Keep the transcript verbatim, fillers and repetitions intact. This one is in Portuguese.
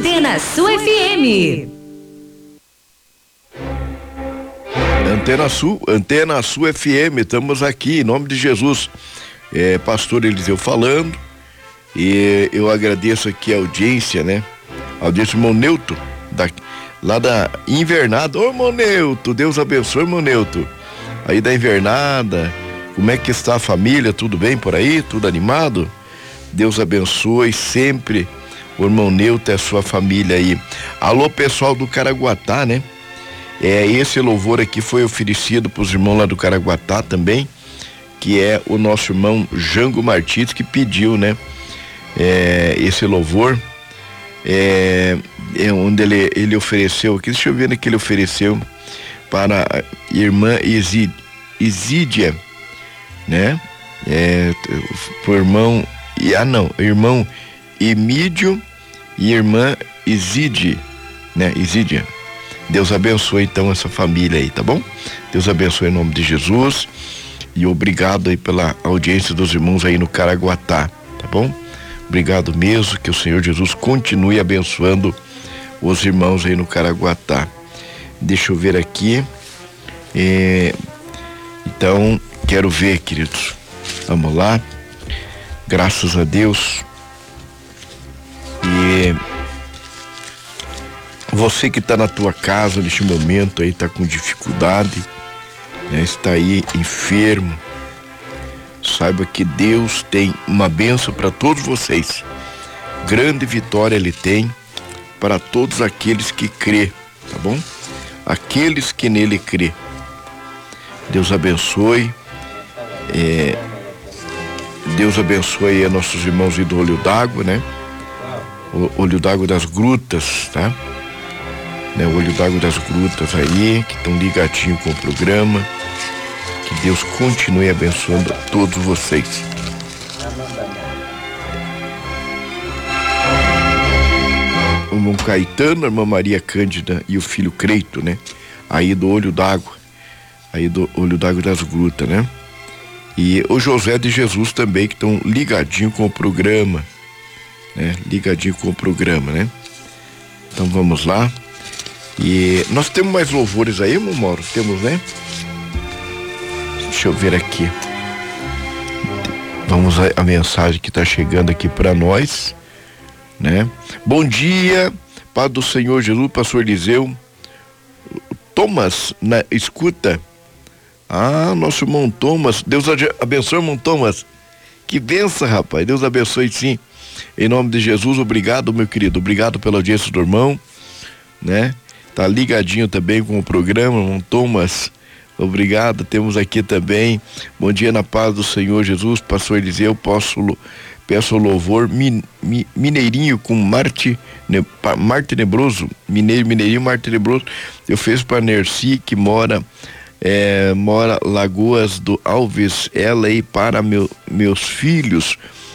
Antena Sul F M. Antena Sul, Antena Sul F M, estamos aqui em nome de Jesus. É, pastor Eliseu falando, e eu agradeço aqui a audiência, né? A audiência do irmão Neuto, da, lá da Invernada. Ô, irmão Neuto, Deus abençoe, irmão Neuto. Aí da Invernada, como é que está a família? Tudo bem por aí? Tudo animado? Deus abençoe sempre o irmão Neuto e a sua família aí. Alô, pessoal do Caraguatá, né? É, esse louvor aqui foi oferecido para os irmãos lá do Caraguatá também, que é o nosso irmão Jango Martins que pediu, né? É, esse louvor, é, é onde ele, ele ofereceu aqui, deixa eu ver que ele ofereceu para a irmã Isid, Isídia, né? É, pro irmão, ah não, irmão Emídio e irmã Isídia, né? Isídia. Deus abençoe então essa família aí, tá bom? Deus abençoe em nome de Jesus. E obrigado aí pela audiência dos irmãos aí no Caraguatá, tá bom? Obrigado mesmo, que o Senhor Jesus continue abençoando os irmãos aí no Caraguatá. Deixa eu ver aqui. É, então, quero ver, queridos. Vamos lá. Graças a Deus. E você que está na tua casa neste momento aí, está com dificuldade, né, está aí enfermo, saiba que Deus tem uma bênção para todos vocês. Grande vitória Ele tem para todos aqueles que crê, tá bom? Aqueles que nele crê. Deus abençoe. É, Deus abençoe a nossos irmãos aí do Olho d'Água, né? O Olho d'Água das Grutas, tá? Né, o Olho d'Água das Grutas aí, que estão ligadinho com o programa. Que Deus continue abençoando a todos vocês. O irmão Caetano, a irmã Maria Cândida e o filho Creito, né? Aí do Olho d'Água, aí do Olho d'Água das Grutas, né? E o José de Jesus também, que estão ligadinho com o programa, né? Ligadinho com o programa, né? Então vamos lá. E nós temos mais louvores aí, irmão Mauro? Temos, né? Deixa eu ver aqui. Vamos a, a mensagem que está chegando aqui para nós, né? Bom dia, Pai do Senhor Jesus, pastor Eliseu. Thomas, na escuta. Ah, nosso irmão Thomas. Deus abençoe, irmão Thomas. Que benção, rapaz. Deus abençoe, sim. Em nome de Jesus, obrigado, meu querido. Obrigado pela audiência do irmão, né? Tá ligadinho também com o programa, irmão Thomas. Obrigado. Temos aqui também, bom dia na paz do Senhor Jesus, pastor Eliseu, posso, peço louvor, min, mi, Mineirinho com Marte, ne, Mar Tenebroso, Mineiro, Mineirinho, Mar Tenebroso, eu fiz para Nerci, que mora, é, mora Lagoas do Alves, ela aí para meu, meus filhos,